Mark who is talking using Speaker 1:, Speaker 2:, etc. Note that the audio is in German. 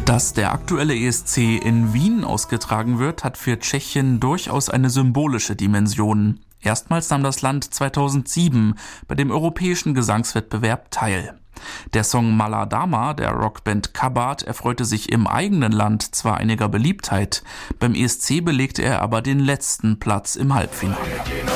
Speaker 1: Dass der aktuelle ESC in Wien ausgetragen wird, hat für Tschechien durchaus eine symbolische Dimension. Erstmals nahm das Land 2007 bei dem europäischen Gesangswettbewerb teil. Der Song Mala Dama der Rockband Kabát erfreute sich im eigenen Land zwar einiger Beliebtheit, beim ESC belegte er aber den letzten Platz im Halbfinale.